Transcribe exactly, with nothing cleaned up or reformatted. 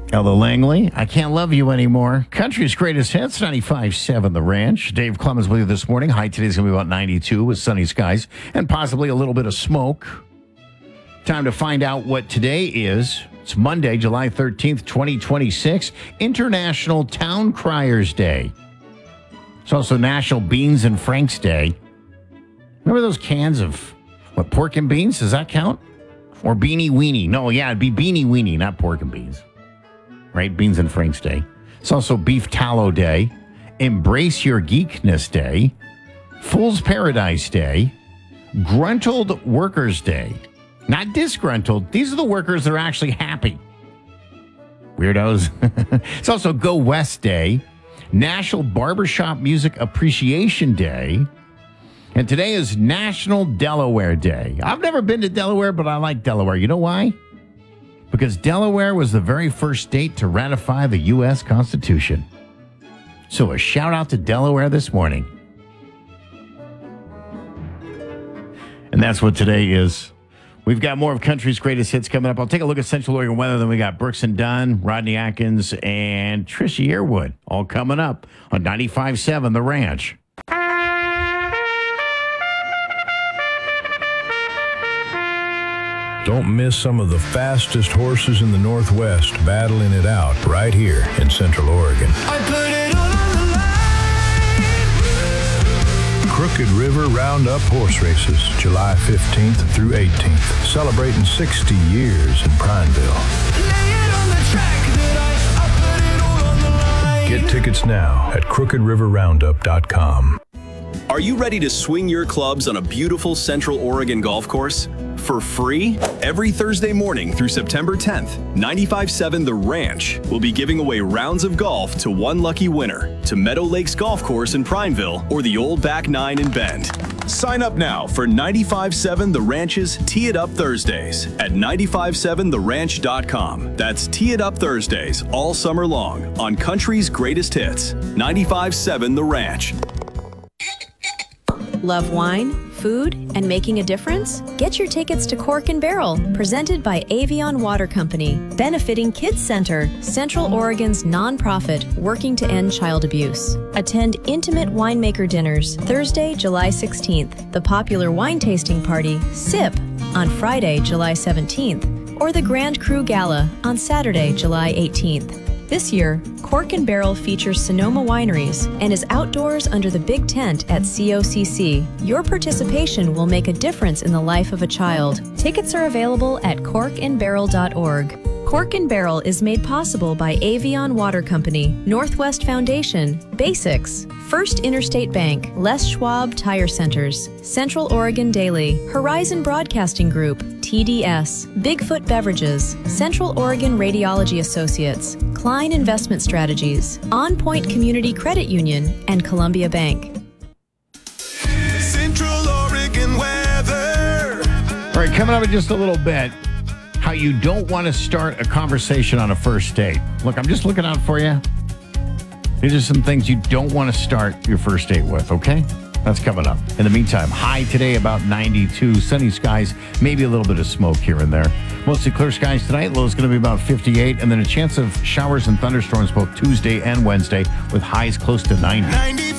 Ella Langley, I Can't Love You Anymore. Country's greatest hits, ninety-five point seven The Ranch. Dave Clemens with you this morning. High today's going to be about ninety-two with sunny skies and possibly a little bit of smoke. Time to find out what today is. It's Monday, July thirteenth, twenty twenty-six, International Town Criers Day. It's also National Beans and Franks Day. Remember those cans of, what, pork and beans? Does that count? Or beanie weenie? No, yeah, it'd be beanie weenie, not pork and beans. Right? Beans and Franks Day. It's also Beef Tallow Day, Embrace Your Geekness Day, Fool's Paradise Day, Gruntled Workers Day. Not disgruntled. These are the workers that are actually happy. Weirdos. It's also Go West Day, National Barbershop Music Appreciation Day, and today is National Delaware Day. I've never been to Delaware, but I like Delaware. You know why? Because Delaware was the very first state to ratify the U S Constitution. So a shout out to Delaware this morning. And that's what today is. We've got more of country's greatest hits coming up. I'll take a look at Central Oregon weather. Then we got Brooks and Dunn, Rodney Atkins, and Trisha Yearwood all coming up on ninety-five point seven The Ranch. Don't miss some of the fastest horses in the Northwest battling it out right here in Central Oregon. I put it all on the line. Crooked River Roundup Horse Races, July fifteenth through eighteenth, celebrating sixty years in Prineville. Lay it on the track that I, I put it all on the line. Get tickets now at crooked river roundup dot com. Are you ready to swing your clubs on a beautiful Central Oregon golf course? For free? Every Thursday morning through September tenth, ninety-five point seven The Ranch will be giving away rounds of golf to one lucky winner to Meadow Lakes Golf Course in Prineville or the Old Back Nine in Bend. Sign up now for ninety-five point seven The Ranch's Tee It Up Thursdays at ninety-five point seven the ranch dot com. That's Tee It Up Thursdays all summer long on country's greatest hits. ninety-five point seven The Ranch. Love wine, food, and making a difference? Get your tickets to Cork and Barrel, presented by Avion Water Company, benefiting Kids Center, Central Oregon's nonprofit working to end child abuse. Attend intimate winemaker dinners Thursday, July sixteenth, the popular wine tasting party, SIP, on Friday, July seventeenth, or the Grand Cru Gala on Saturday, July eighteenth. This year, Cork and Barrel features Sonoma Wineries and is outdoors under the big tent at C O C C. Your participation will make a difference in the life of a child. Tickets are available at cork and barrel dot org. Cork and Barrel is made possible by Avion Water Company, Northwest Foundation, Basics, First Interstate Bank, Les Schwab Tire Centers, Central Oregon Daily, Horizon Broadcasting Group, T D S, Bigfoot Beverages, Central Oregon Radiology Associates, Klein Investment Strategies, On Point Community Credit Union, and Columbia Bank. Central Oregon weather. All right, coming up in just a little bit, how you don't want to start a conversation on a first date. Look, I'm just looking out for you. These are some things you don't want to start your first date with, okay? That's coming up. In the meantime, high today about ninety-two, sunny skies, maybe a little bit of smoke here and there. Mostly clear skies tonight. Low is going to be about fifty-eight, and then a chance of showers and thunderstorms both Tuesday and Wednesday with highs close to ninety. ninety